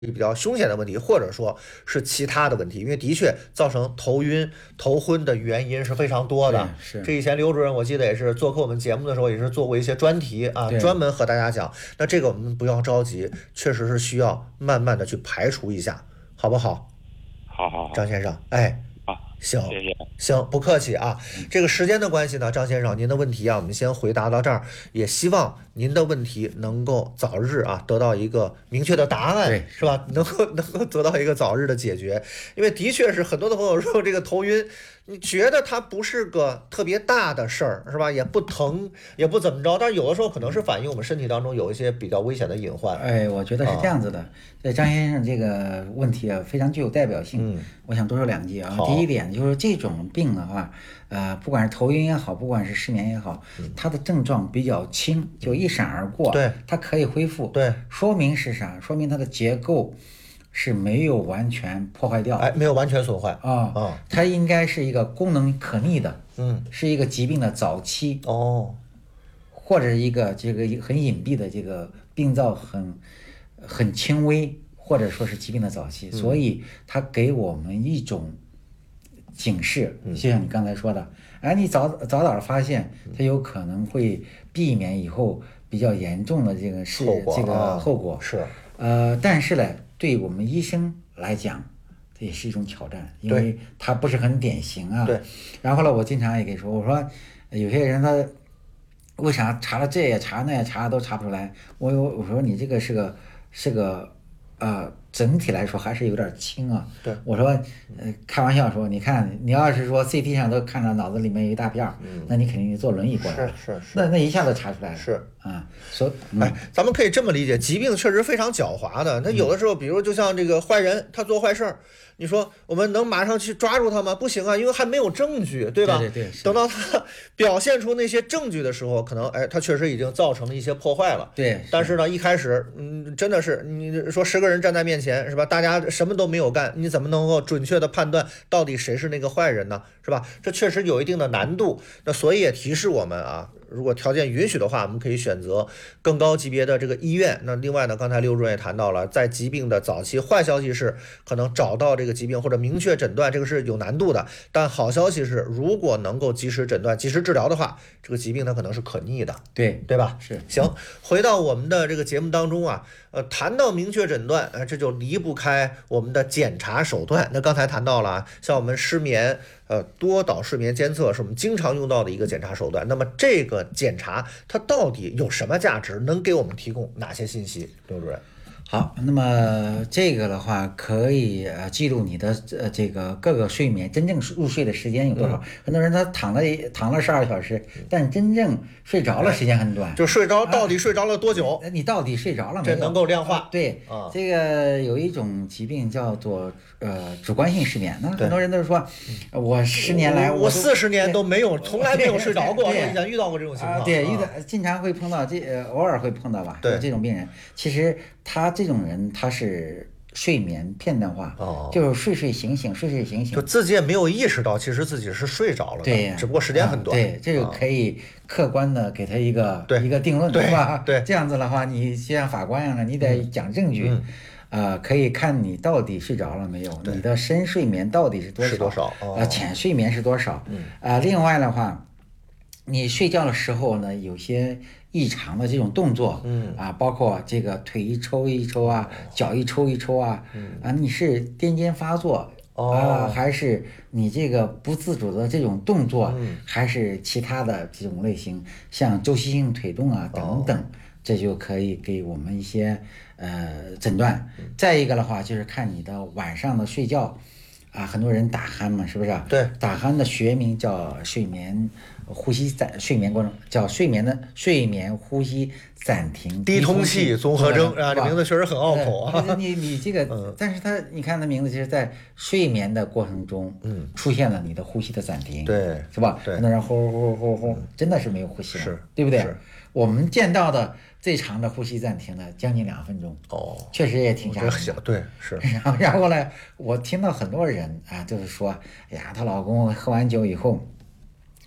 比较凶险的问题，或者说是其他的问题，因为的确造成头晕、头昏的原因是非常多的。 是这以前刘主任我记得也是做客我们节目的时候，也是做过一些专题啊，专门和大家讲。那这个我们不要着急，确实是需要慢慢的去排除一下，好不好？ 好， 张先生，哎。行， 谢谢。 行，不客气啊。这个时间的关系呢，张先生，您的问题啊，我们先回答到这儿。也希望您的问题能够早日啊得到一个明确的答案，是吧？能够得到一个早日的解决。因为的确是很多的朋友说这个头晕，你觉得它不是个特别大的事儿，是吧？也不疼，也不怎么着，但是有的时候可能是反映我们身体当中有一些比较危险的隐患。 哎，我觉得是这样子的。张先生这个问题啊，非常具有代表性。我想多说两句啊。第一点就是这种病的话，不管是头晕也好，不管是失眠也好，它的症状比较轻，就一闪而过。 对， 它可以恢复。 对， 说明是啥？说明它的结构是没有完全破坏掉， 没有完全损坏啊。它应该是一个功能可逆的，是一个疾病的早期或者一个这个很隐蔽的这个病灶很轻微，或者说是疾病的早期，所以它给我们一种警示，就像你刚才说的，你早发现，它有可能会避免以后比较严重的这个后果是。 但是呢，对我们医生来讲，这也是一种挑战，因为它不是很典型啊。 对。 然后呢，我经常也给说，我说有些人他为啥查了这也查那也查都查不出来？我说你这个是个整体来说还是有点轻啊。 对， 我说开玩笑说，你看你要是说 CT 上都看着脑子里面有一大片，那你肯定坐轮椅过来， 是， 那一下子查出来了。 是啊， 咱们可以这么理解，疾病确实非常狡猾的。他有的时候，比如就像这个坏人，他做坏事儿，你说我们能马上去抓住他吗？不行啊，因为还没有证据，对吧？ 对。 等到他表现出那些证据的时候，可能他确实已经造成了一些破坏了。 对。 但是呢，一开始，真的是你说10个人站在面前，是吧？大家什么都没有干，你怎么能够准确的判断到底谁是那个坏人呢？是吧？这确实有一定的难度。那所以也提示我们啊，如果条件允许的话，我们可以选择更高级别的这个医院。那另外呢，刚才刘主任也谈到了，在疾病的早期，坏消息是可能找到这个疾病或者明确诊断，这个是有难度的。但好消息是，如果能够及时诊断、及时治疗的话，这个疾病它可能是可逆的。对吧？ 是。 行，回到我们的这个节目当中啊，谈到明确诊断，这就离不开我们的检查手段。那刚才谈到了，像我们失眠，多导睡眠监测是我们经常用到的一个检查手段。那么这个检查它到底有什么价值，能给我们提供哪些信息？刘主任。 好，那么这个的话可以记录你的这个各个睡眠真正入睡的时间有多少。很多人他躺了12个小时，但真正睡着了时间很短。 就睡着到底睡着了多久？ 你到底睡着了没有？ 这能够量化。 对，这个有一种疾病叫做主观性失眠。那很多人都是说，我10年来我40年都没有，从来没有睡着过。我以前遇到过这种情况。 对，经常会碰到偶尔会碰到吧。 对， 这种病人，其实他这种人他是睡眠片段化，就是睡醒醒，睡醒醒， 就自己也没有意识到，其实自己是睡着了的。 对， 只不过时间很短。 对，这个可以客观的给他一个定论， 对吧？ 对， 这样子的话，你就像法官一样的，你得讲证据。可以看你到底睡着了没有，你的深睡眠到底是多少，浅睡眠是多少。另外的话，你睡觉的时候呢，有些异常的这种动作，包括这个腿一抽一抽啊，脚一抽一抽啊，你是癫痫发作还是你这个不自主的这种动作，还是其他的这种类型，像周期性腿动啊等等，这就可以给我们一些诊断。再一个的话，就是看你的晚上的睡觉很多人打鼾嘛，是不是？ 对， 打鼾的学名叫睡眠过程，叫睡眠呼吸暂停低通气综合征啊， 这名字确实很拗口啊。 你这个，但是你看它名字，就是在睡眠的过程中，出现了你的呼吸的暂停， 对， 是吧？ 对， 很多人呼，真的是没有呼吸了， 是， 对不对？我们见到的最长的呼吸暂停呢，将近2分钟，确实也挺吓人的。 对，是。 然后呢，我听到很多人就是说，哎呀，她老公喝完酒以后，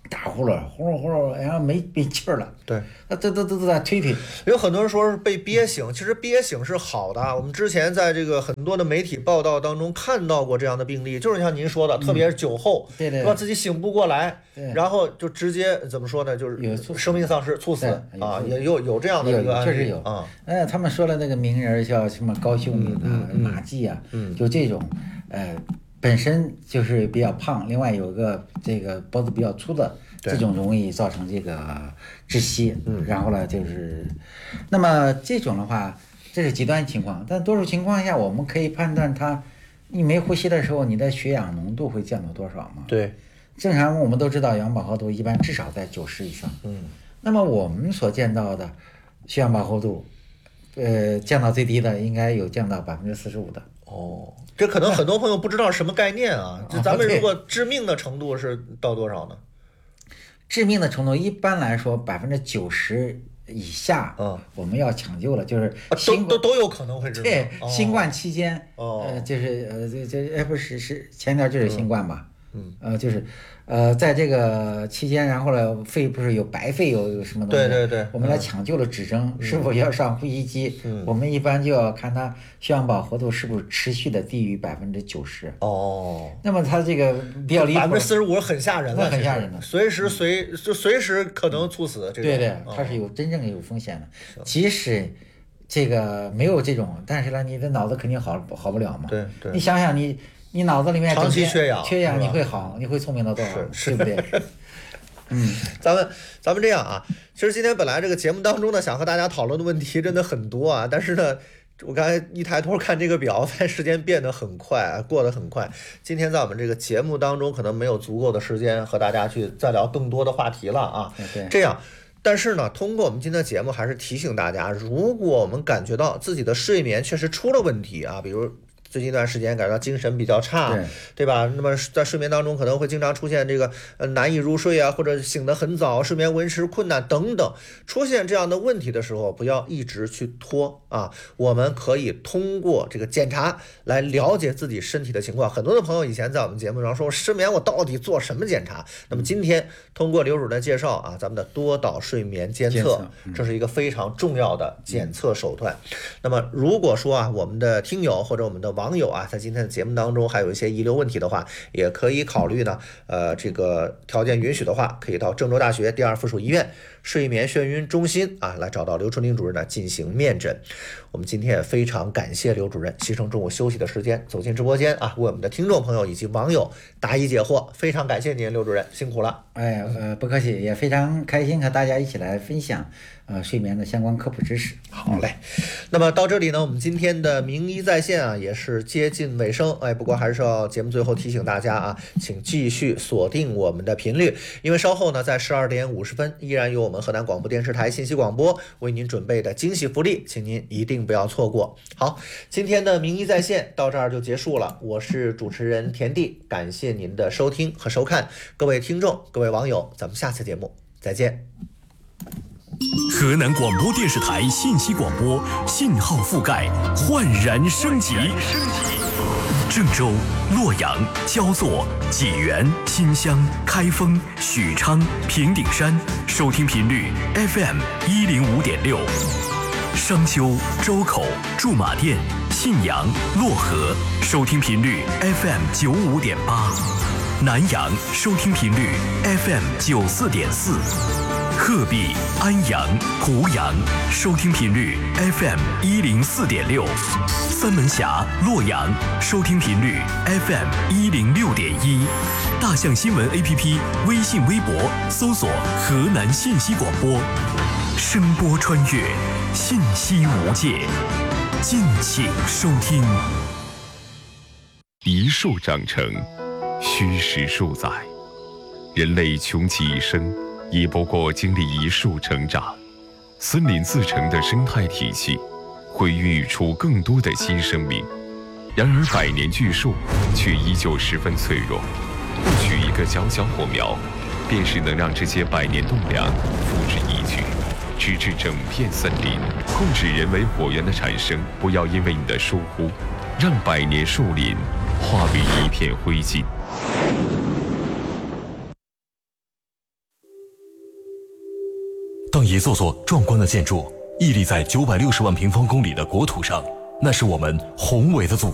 打呼噜，呼噜呼噜，然后没气儿了。 对， 那都在推。 有很多人说是被憋醒，其实憋醒是好的。我们之前在这个很多的媒体报道当中看到过这样的病例，就是像您说的，特别是酒后， 对， 是吧？自己醒不过来，然后就直接怎么说呢？就是生命丧失、猝死啊，也有这样的一个案例， 确实有啊。 他们说了那个名人叫什么高秀敏啊、马季啊，就这种，本身就是比较胖，另外有个这个脖子比较粗的，这种容易造成这个窒息。然后呢，就是那么这种的话，这是极端情况，但多数情况下我们可以判断他，你没呼吸的时候，你的血氧浓度会降到多少吗？ 对， 正常我们都知道氧饱和度一般至少在90以上。那么我们所见到的血氧饱和度，降到最低的应该有降到45%的。 哦，这可能很多朋友不知道什么概念啊。就咱们如果致命的程度是到多少呢？ 致命的程度一般来说90%以下，我们要抢救了，就是都有可能会致命。 对，新冠期间，不是前段就是新冠吧？就是在这个期间，然后呢，肺不是有白肺有什么东西？ 对， 我们来抢救了指征，是否要上呼吸机？我们一般就要看他血氧饱和度是不是持续的低于90%。那么他这个比较离谱 ，45%很吓人了， 很吓人的， 随时可能猝死。 对，它是真正有风险的。即使这个没有这种，但是呢，你的脑子肯定好不了嘛。 对， 你想想你脑子里面长期缺氧， 你会好，你会聪明到多少？对不对？ 咱们这样啊，其实今天本来这个节目当中呢，想和大家讨论的问题真的很多啊，但是呢，我刚才一抬头看这个表，发现时间变得很快啊，过得很快。今天在我们这个节目当中，可能没有足够的时间和大家去再聊更多的话题了啊。 对， 这样。但是呢，通过我们今天的节目，还是提醒大家，如果我们感觉到自己的睡眠确实出了问题啊，比如最近一段时间感到精神比较差，对吧？那么在睡眠当中可能会经常出现这个难以入睡啊，或者醒得很早，睡眠维持困难等等。出现这样的问题的时候，不要一直去拖啊。我们可以通过这个检查来了解自己身体的情况。很多的朋友以前在我们节目上说失眠，我到底做什么检查？那么今天通过刘主任的介绍啊，咱们的多导睡眠监测，这是一个非常重要的检测手段。那么如果说啊，我们的听友或者我们的网友啊，在今天的节目当中还有一些遗留问题的话，也可以考虑呢，这个条件允许的话，可以到郑州大学第2附属医院睡眠眩晕中心啊，来找到刘春林主任呢进行面诊。我们今天也非常感谢刘主任牺牲中午休息的时间走进直播间啊，为我们的听众朋友以及网友答疑解惑，非常感谢您，刘主任辛苦了。 不客气，也非常开心和大家一起来分享睡眠的相关科普知识。 好嘞，那么到这里呢，我们今天的名医在线啊也是接近尾声，不过还是要节目最后提醒大家啊，请继续锁定我们的频率，因为稍后呢在12点50分依然有我们河南广播电视台信息广播为您准备的惊喜福利，请您一定不要错过。好，今天的名医在线到这儿就结束了，我是主持人田地，感谢您的收听和收看，各位听众各位网友，咱们下次节目再见。 河南广播电视台信息广播信号覆盖焕然升级，郑州、洛阳、焦作、济源、新乡、开封、许昌、平顶山收听频率 FM 105.6，商丘、周口、驻马店、信阳、漯河收听频率 FM 95.8，南阳收听频率 FM 94.4，鹤壁、安阳、湖阳收听频率 FM 104.6，三门峡、洛阳收听频率 FM 106.1，大象新闻 APP 微信微博搜索河南信息广播，声波穿越，信息无界，敬请收听。 一树长成，虚实数载，人类穷其一生也不过经历一树成长，森林自成的生态体系会孕育出更多的新生命。然而百年巨树却依旧十分脆弱，或许一个小小火苗便是能让这些百年栋梁付之一炬，直至整片森林。控制人为火源的产生，不要因为你的疏忽让百年树林化为一片灰烬。 一座座壮观的建筑屹立在960万平方公里的国土上，那是我们宏伟的祖